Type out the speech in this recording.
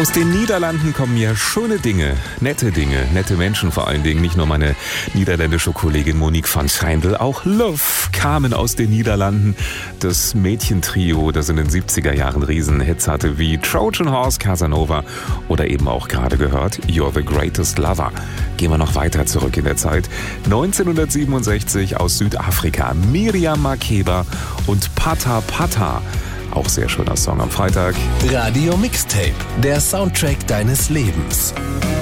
Aus den Niederlanden kommen ja schöne Dinge, nette Menschen vor allen Dingen. Nicht nur meine niederländische Kollegin Monique van Scheindel, auch Love kamen aus den Niederlanden. Das Mädchentrio, das in den 70er Jahren Riesenhits hatte, wie Trojan Horse, Casanova oder eben auch gerade gehört, You're the Greatest Lover. Gehen wir noch weiter zurück in der Zeit. 1967 aus Südafrika, Miriam Makeba und Pata Pata. Auch sehr schöner Song am Freitag. Radio Mixtape, der Soundtrack deines Lebens.